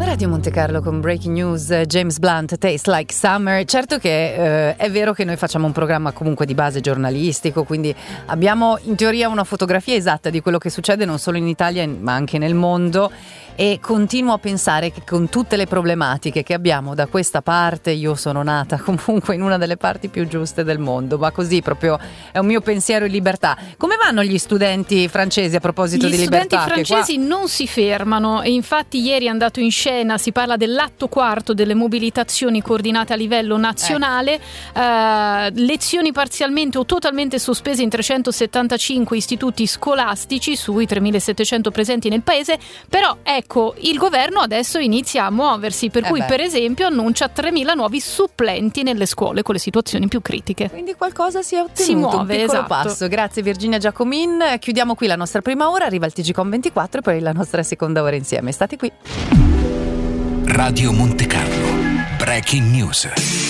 Radio Monte Carlo con Breaking News, James Blunt, Taste Like Summer. Certo che è vero che noi facciamo un programma comunque di base giornalistico, quindi abbiamo in teoria una fotografia esatta di quello che succede non solo in Italia ma anche nel mondo, e continuo a pensare che con tutte le problematiche che abbiamo da questa parte, io sono nata comunque in una delle parti più giuste del mondo, ma così proprio è un mio pensiero in libertà. Come vanno gli studenti francesi a proposito di libertà? Gli studenti francesi non si fermano e infatti ieri è andato in scena, si parla dell'atto quarto delle mobilitazioni coordinate a livello nazionale, lezioni parzialmente o totalmente sospese in 375 istituti scolastici sui 3.700 presenti nel paese, però ecco, il governo adesso inizia a muoversi, per cui per esempio annuncia 3.000 nuovi supplenti nelle scuole con le situazioni più critiche. Quindi qualcosa si è ottenuto, si muove, un piccolo esatto. passo. Grazie Virginia Giacomin, chiudiamo qui la nostra prima ora, arriva il TG Com 24 e poi la nostra seconda ora insieme. State qui. Radio Monte Carlo, Breaking News.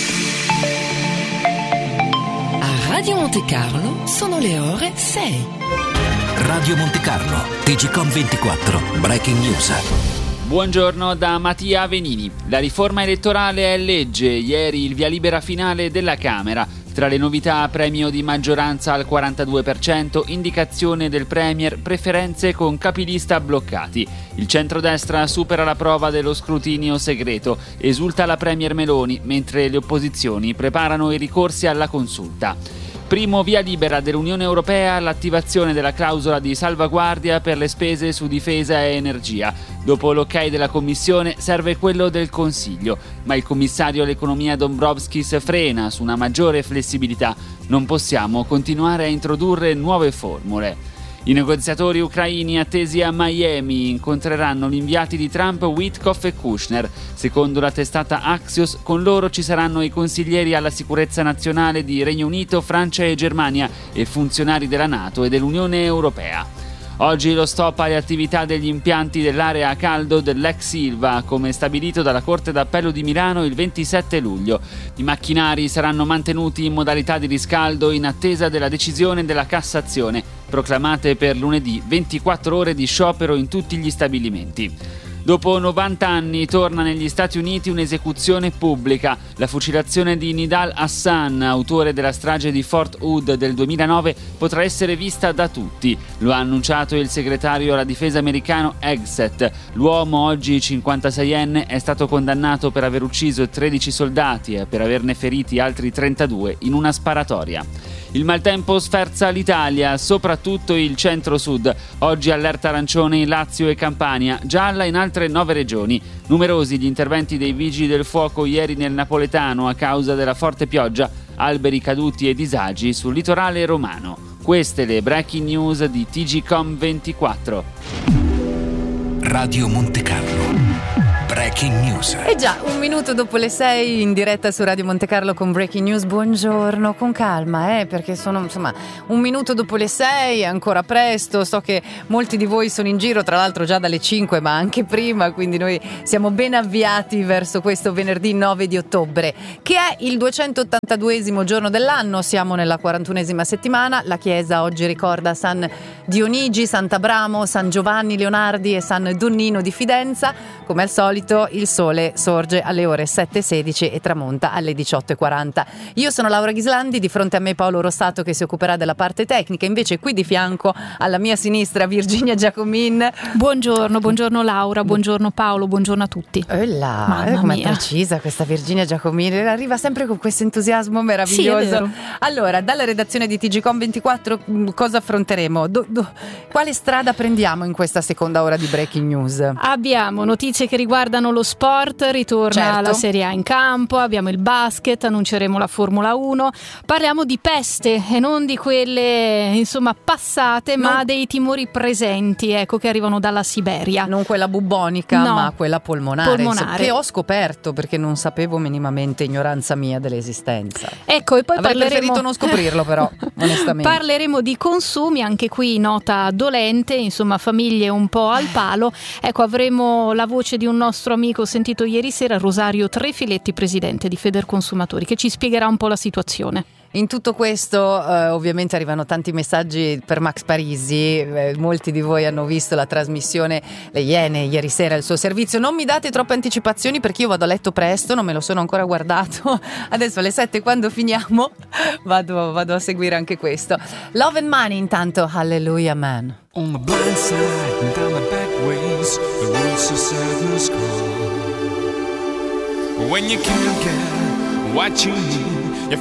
A Radio Monte Carlo sono le ore 6. Radio Monte Carlo, TG Com 24, Breaking News. Buongiorno da Mattia Venini. La riforma elettorale è legge. Ieri il via libera finale della Camera. Tra le novità, premio di maggioranza al 42%, indicazione del Premier, preferenze con capilista bloccati. Il centrodestra supera la prova dello scrutinio segreto. Esulta la Premier Meloni, mentre le opposizioni preparano i ricorsi alla consulta. Primo via libera dell'Unione Europea all'attivazione della clausola di salvaguardia per le spese su difesa e energia. Dopo l'ok della Commissione serve quello del Consiglio, ma il commissario all'economia Dombrovskis frena su una maggiore flessibilità. Non possiamo continuare a introdurre nuove formule. I negoziatori ucraini attesi a Miami incontreranno gli inviati di Trump Witkoff e Kushner. Secondo la testata Axios, con loro ci saranno i consiglieri alla sicurezza nazionale di Regno Unito, Francia e Germania e funzionari della NATO e dell'Unione Europea. Oggi lo stop alle attività degli impianti dell'area a caldo dell'ex Ilva, come stabilito dalla Corte d'Appello di Milano il 27 luglio. I macchinari saranno mantenuti in modalità di riscaldo in attesa della decisione della Cassazione, proclamate per lunedì 24 ore di sciopero in tutti gli stabilimenti. Dopo 90 anni torna negli Stati Uniti un'esecuzione pubblica. La fucilazione di Nidal Hassan, autore della strage di Fort Hood del 2009, potrà essere vista da tutti. Lo ha annunciato il segretario alla difesa americano Hegseth. L'uomo, oggi 56enne, è stato condannato per aver ucciso 13 soldati e per averne feriti altri 32 in una sparatoria. Il maltempo sferza l'Italia, soprattutto il centro-sud. Oggi allerta arancione in Lazio e Campania, gialla in altre 9 regioni. Numerosi gli interventi dei vigili del fuoco ieri nel napoletano a causa della forte pioggia, alberi caduti e disagi sul litorale romano. Queste le breaking news di TG Com 24. Radio Monte Carlo, Breaking News. E già, 1 minuto dopo le 6 in diretta su Radio Monte Carlo con Breaking News. Buongiorno, con calma, perché sono 1 minuto dopo le 6, è ancora presto. So che molti di voi sono in giro, tra l'altro già dalle 5, ma anche prima, quindi noi siamo ben avviati verso questo venerdì 9 di ottobre, che è il 282esimo giorno dell'anno. Siamo nella 41esima settimana. La Chiesa oggi ricorda San Dionigi, Sant'Abramo, San Giovanni Leonardi e San Donnino di Fidenza. Come al solito il sole sorge alle ore 7:16 e tramonta alle 18:40. Io sono Laura Ghislandi, di fronte a me Paolo Rossato che si occuperà della parte tecnica, invece qui di fianco alla mia sinistra Virginia Giacomin. Buongiorno Laura, buongiorno Paolo, buongiorno a tutti. Com'è precisa questa Virginia Giacomin, arriva sempre con questo entusiasmo meraviglioso. Sì, è vero. Allora, dalla redazione di TG Com 24 cosa affronteremo? Quale strada prendiamo in questa seconda ora di Breaking News? Abbiamo notizie che riguardano lo sport, ritorna la Serie A in campo, abbiamo il basket, annunceremo la Formula 1, parliamo di peste e non di quelle passate, ma dei timori presenti, che arrivano dalla Siberia. Non quella bubbonica, ma quella polmonare. Che ho scoperto perché non sapevo minimamente, ignoranza mia, dell'esistenza. Ecco, e poi avrei preferito non scoprirlo però, onestamente. Parleremo di consumi, anche qui nota dolente, famiglie un po' al palo. Ecco, avremo la voce di un nostro amico sentito ieri sera, Rosario Trefiletti, presidente di Federconsumatori, che ci spiegherà un po' la situazione. In tutto questo ovviamente arrivano tanti messaggi per Max Parisi, molti di voi hanno visto la trasmissione Le Iene ieri sera, il suo servizio. Non mi date troppe anticipazioni perché io vado a letto presto, non me lo sono ancora guardato, adesso alle 7 quando finiamo vado a seguire anche questo. Love and Money intanto, Hallelujah Man. On the blind side and down the back ways, the roots of sadness grow. When you can't get what you need,